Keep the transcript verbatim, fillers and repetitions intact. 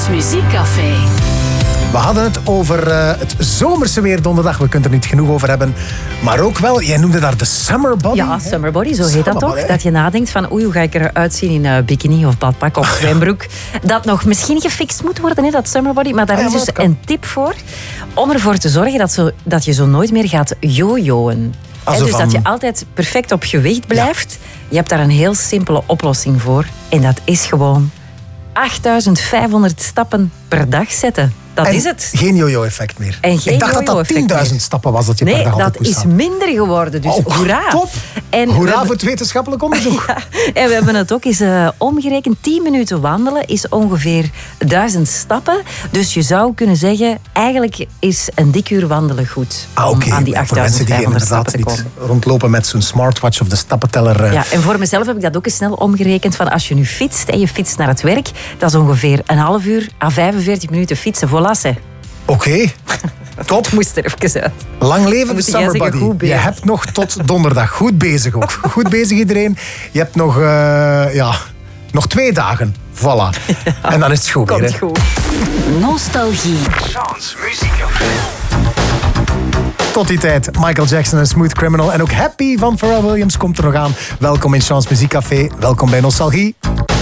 Chance Muziekcafé. We hadden het over uh, het zomerse weer donderdag. We kunnen er niet genoeg over hebben. Maar ook wel, jij noemde daar de summer body. Ja, summer body, zo heet dat toch? Body. Dat je nadenkt van, oei, hoe ga ik eruit zien in uh, bikini of badpak of zwembroek. Dat nog misschien gefixt moet worden, hè, dat summer body. Maar daar ah, ja, is dus een tip voor. Om ervoor te zorgen dat, zo, dat je zo nooit meer gaat jojoen. He, dus van... dat je altijd perfect op gewicht blijft. Ja. Je hebt daar een heel simpele oplossing voor. En dat is gewoon achtduizend vijfhonderd stappen per dag zetten. Dat en is het. Geen jojo-effect meer. En geen Ik dacht dat dat tienduizend stappen was dat je nee, per dag altijd moest Nee, dat is minder geworden. Dus oh, hoera. Top. En hoera hebben... voor het wetenschappelijk onderzoek. Ja, en we hebben het ook eens uh, omgerekend. tien minuten wandelen is ongeveer duizend stappen. Dus je zou kunnen zeggen, eigenlijk is een dik uur wandelen goed. Ah, om okay. aan die achtduizend vijfhonderd stappen te komen. Niet rondlopen met zo'n smartwatch of de stappenteller. Uh... Ja, en voor mezelf heb ik dat ook eens snel omgerekend. Van als je nu fietst en je fietst naar het werk, dat is ongeveer een half uur à vijfenveertig minuten fietsen. Voilà. Oké, okay. Top. Moest er even uit. Lang leven de summer body. Je hebt nog tot donderdag. Goed bezig ook. Goed bezig iedereen. Je hebt nog, uh, ja, nog twee dagen. Voilà. Ja. En dan is het goed. Komt weer, goed. Nostalgie. Chance Muziekcafé. Tot die tijd, Michael Jackson en Smooth Criminal. En ook Happy van Pharrell Williams komt er nog aan. Welkom in Chance Muziekcafé. Welkom bij Nostalgie.